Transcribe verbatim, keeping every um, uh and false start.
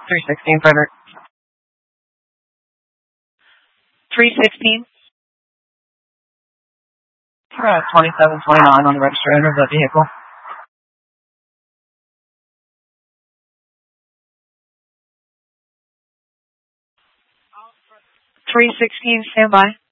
three sixteen, Frederick. three sixteen. We're at twenty-seven twenty-nine on the register owner of the vehicle. three sixteen, stand by.